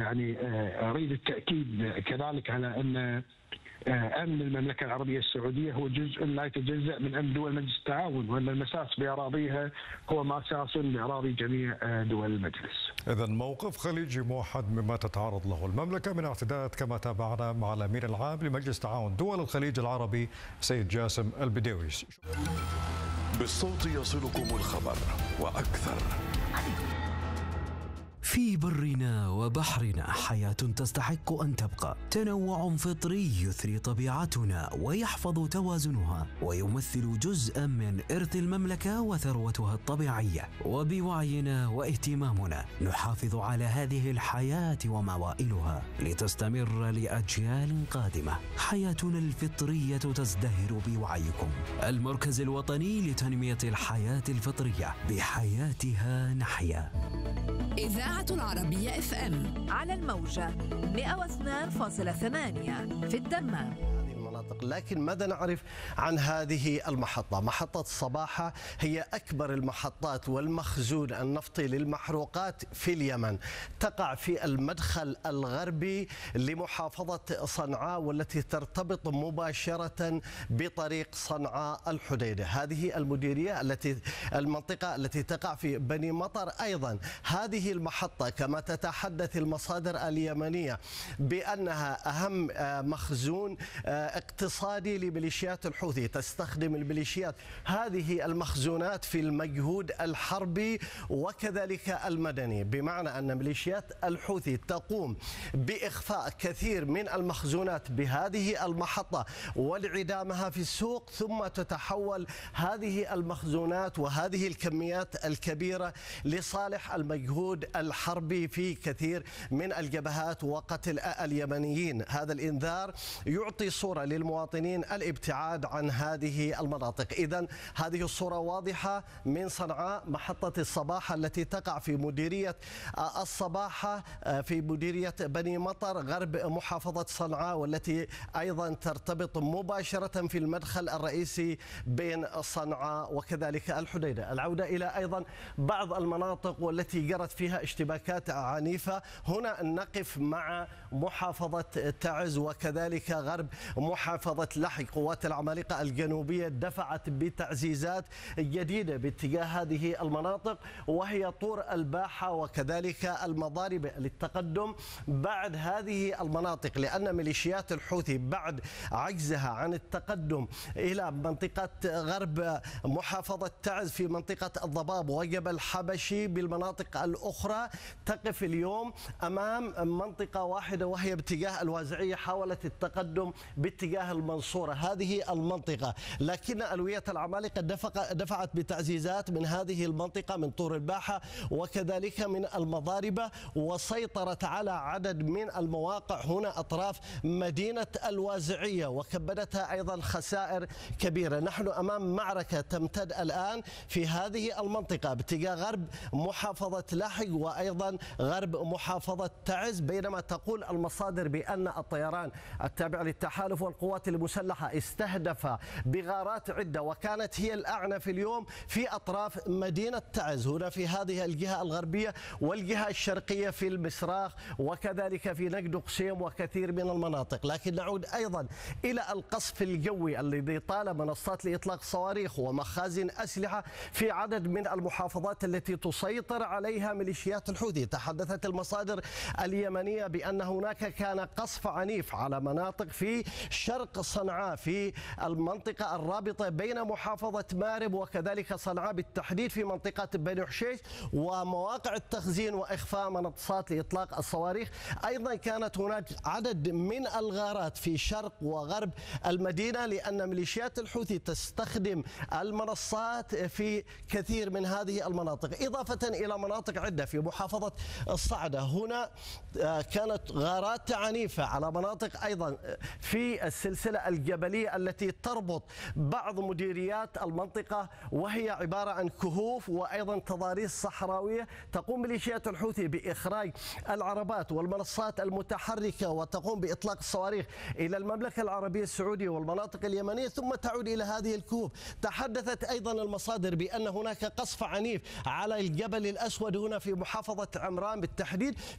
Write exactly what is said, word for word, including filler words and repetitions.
يعني اريد التاكيد كذلك على ان امن المملكه العربيه السعوديه هو جزء لا يتجزا من امن دول مجلس التعاون، وان المساس باراضيها هو مساس باراضي جميع دول المجلس. اذا موقف خليجي موحد مما تتعرض له المملكه من اعتداءات، كما تابعنا مع الامين العام لمجلس تعاون دول الخليج العربي سيد جاسم البديوي. بالصوت يصلكم الخبر وأكثر. في برنا وبحرنا حياة تستحق أن تبقى، تنوع فطري يثري طبيعتنا ويحفظ توازنها ويمثل جزءا من إرث المملكة وثروتها الطبيعية، وبوعينا واهتمامنا نحافظ على هذه الحياة وموائلها لتستمر لأجيال قادمة. حياتنا الفطرية تزدهر بوعيكم. المركز الوطني لتنمية الحياة الفطرية، بحياتها نحيا. إذاعة العربية اف ام على الموجة مئة واثنين فاصلة ثمانية في الدمام. لكن ماذا نعرف عن هذه المحطة؟ محطة الصباحة هي أكبر المحطات والمخزون النفطي للمحروقات في اليمن، تقع في المدخل الغربي لمحافظة صنعاء والتي ترتبط مباشرة بطريق صنعاء الحديدة. هذه المديرية التي المنطقة التي تقع في بني مطر أيضا. هذه المحطة كما تتحدث المصادر اليمنية بأنها أهم مخزون اقتصادي لميليشيات الحوثي، تستخدم الميليشيات هذه المخزونات في المجهود الحربي وكذلك المدني، بمعنى أن ميليشيات الحوثي تقوم بإخفاء كثير من المخزونات بهذه المحطة والعدامها في السوق، ثم تتحول هذه المخزونات وهذه الكميات الكبيرة لصالح المجهود الحربي في كثير من الجبهات وقتل اليمنيين. هذا الإنذار يعطي صورة للمواطنين الابتعاد عن هذه المناطق. إذن هذه الصورة واضحة من صنعاء. محطة الصباحة التي تقع في مديرية الصباحة في مديرية بني مطر غرب محافظة صنعاء، والتي أيضا ترتبط مباشرة في المدخل الرئيسي بين صنعاء وكذلك الحديدة. العودة إلى أيضا بعض المناطق والتي جرت فيها اشتباكات عنيفة. هنا نقف مع محافظة تعز وكذلك غرب محافظة لحج. قوات العمالقة الجنوبية دفعت بتعزيزات جديدة باتجاه هذه المناطق، وهي طور الباحة وكذلك المضاربة للتقدم بعد هذه المناطق، لأن ميليشيات الحوثي بعد عجزها عن التقدم إلى منطقة غرب محافظة تعز في منطقة الضباب وجبل حبشي بالمناطق الأخرى، تقف اليوم أمام منطقة واحدة وهي باتجاه الوازعية. حاولت التقدم باتجاه المنصورة هذه المنطقة، لكن ألوية العمالقة دفعت بتعزيزات من هذه المنطقة من طور الباحة وكذلك من المضاربة، وسيطرت على عدد من المواقع هنا أطراف مدينة الوازعية وكبدتها أيضا خسائر كبيرة. نحن أمام معركة تمتد الآن في هذه المنطقة باتجاه غرب محافظة لحج وأيضا غرب محافظة تعز، بينما تقول المصادر بأن الطيران التابع للتحالف والقوات المسلحة استهدف بغارات عدة وكانت هي الأعنف اليوم في أطراف مدينة تعز، هنا في هذه الجهة الغربية والجهة الشرقية في المسراخ وكذلك في نجد قسيم وكثير من المناطق. لكن نعود أيضا إلى القصف الجوي الذي طال منصات لإطلاق صواريخ ومخازن أسلحة في عدد من المحافظات التي تسيطر عليها ميليشيات الحوثي. تحدثت المصادر اليمنية بأن هناك كان قصف عنيف على مناطق في شرق صنعاء في المنطقة الرابطة بين محافظة مارب وكذلك صنعاء بالتحديد في منطقة بني حشيش ومواقع التخزين وإخفاء منصات لإطلاق الصواريخ. أيضا كانت هناك عدد من الغارات في شرق وغرب المدينة، لأن ميليشيات الحوثي تستخدم المنصات في كثير من هذه المناطق، إضافة إلى مناطق عدة في محافظة الصعدة. هنا كانت غارات عنيفة على مناطق أيضا في السلسلة الجبلية التي تربط بعض مديريات المنطقة، وهي عبارة عن كهوف وأيضا تضاريس صحراوية. تقوم ميليشيات الحوثي بإخراج العربات والمنصات المتحركة وتقوم بإطلاق الصواريخ إلى المملكة العربية السعودية والمناطق اليمنية ثم تعود إلى هذه الكهوف. تحدثت أيضا المصادر بأن هناك قصف عنيف على الجبل الأسود هنا في محافظة عمران بالتحديد